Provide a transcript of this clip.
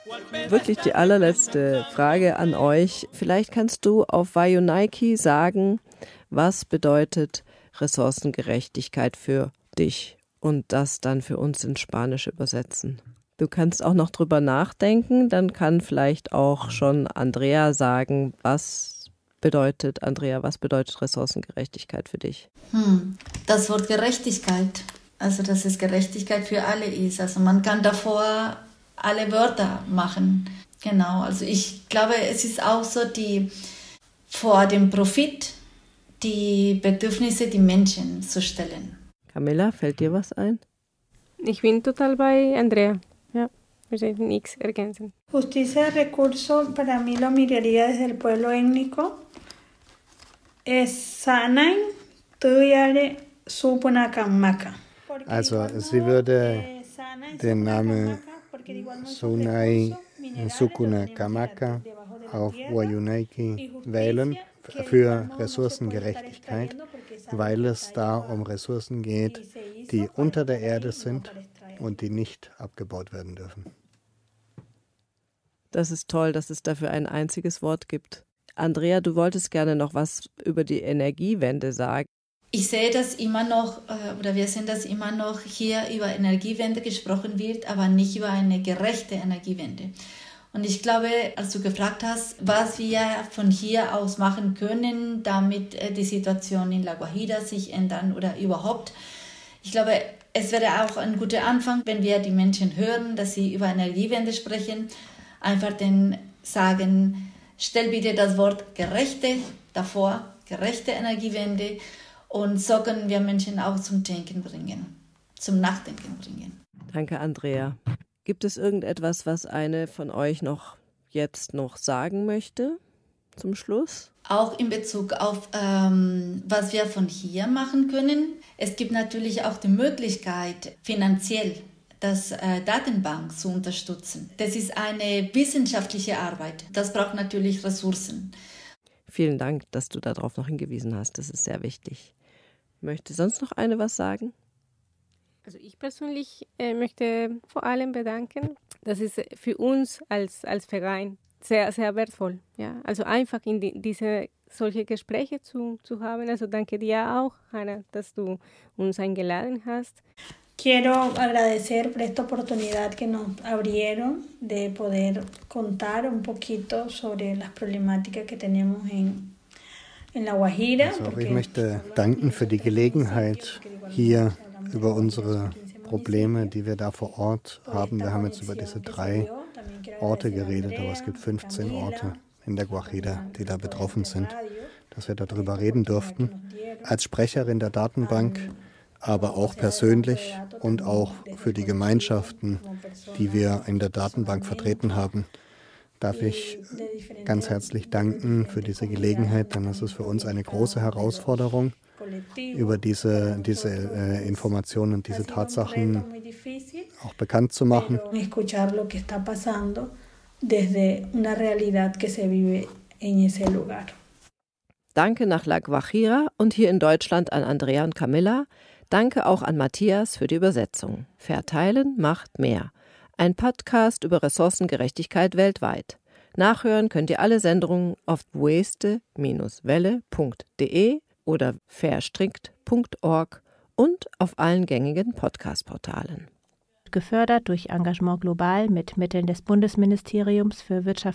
Wirklich die allerletzte Frage an euch. Vielleicht kannst du auf Wayuunaiki sagen, was bedeutet Ressourcengerechtigkeit für dich und das dann für uns ins Spanische übersetzen. Du kannst auch noch drüber nachdenken, dann kann vielleicht auch schon Andrea sagen, was bedeutet Ressourcengerechtigkeit für dich? Das Wort Gerechtigkeit, also dass es Gerechtigkeit für alle ist. Also man kann davor alle Wörter machen. Genau, also ich glaube, es ist auch so, vor dem Profit die Bedürfnisse der Menschen zu stellen. Camilla, fällt dir was ein? Ich bin total bei Andrea. Ja, wir sollten nichts ergänzen. Justicia de recurso, para mí lo miraría desde el pueblo étnico. Es Sanain Tuyare Supunakamaka. Also sie würde den Namen Sunai Sukuna Kamaka auf Wayuunaiki wählen für Ressourcengerechtigkeit, weil es da um Ressourcen geht, die unter der Erde sind und die nicht abgebaut werden dürfen. Das ist toll, dass es dafür ein einziges Wort gibt. Andrea, du wolltest gerne noch was über die Energiewende sagen. Ich sehe das immer noch, oder wir sehen das immer noch, hier über Energiewende gesprochen wird, aber nicht über eine gerechte Energiewende. Und ich glaube, als du gefragt hast, was wir von hier aus machen können, damit die Situation in La Guajira sich ändern oder überhaupt. Ich glaube, es wäre auch ein guter Anfang, wenn wir die Menschen hören, dass sie über Energiewende sprechen, einfach den sagen, stell bitte das Wort gerechte davor, gerechte Energiewende. Und so können wir Menschen auch zum Denken bringen, zum Nachdenken bringen. Danke, Andrea. Gibt es irgendetwas, was eine von euch jetzt noch sagen möchte zum Schluss? Auch in Bezug auf, was wir von hier machen können. Es gibt natürlich auch die Möglichkeit, finanziell das Datenbank zu unterstützen. Das ist eine wissenschaftliche Arbeit. Das braucht natürlich Ressourcen. Vielen Dank, dass du darauf noch hingewiesen hast. Das ist sehr wichtig. Möchte sonst noch eine was sagen? Also ich persönlich möchte vor allem bedanken. Das ist für uns als Verein sehr, sehr wertvoll. Ja? Also einfach in diese solche Gespräche zu haben. Also danke dir auch, Hanna, dass du uns eingeladen hast. Quiero agradecer por esta oportunidad que nos abrieron de poder contar un poquito sobre las problemáticas que tenemos en La Guajira. Also ich möchte danken für die Gelegenheit, hier über unsere Probleme, die wir da vor Ort haben. Wir haben jetzt über diese 3 Orte geredet, aber es gibt 15 Orte in der Guajira, die da betroffen sind, dass wir darüber reden durften. Als Sprecherin der Datenbank, aber auch persönlich und auch für die Gemeinschaften, die wir in der Datenbank vertreten haben, darf ich ganz herzlich danken für diese Gelegenheit, denn es ist für uns eine große Herausforderung, über diese Informationen und diese Tatsachen auch bekannt zu machen. Danke nach La Guajira und hier in Deutschland an Andrea und Camilla. Danke auch an Matthias für die Übersetzung. Verteilen macht mehr. Ein Podcast über Ressourcengerechtigkeit weltweit. Nachhören könnt ihr alle Sendungen auf weste-welle.de oder verstrickt.org und auf allen gängigen Podcast-Portalen. Gefördert durch Engagement Global mit Mitteln des Bundesministeriums für Wirtschaft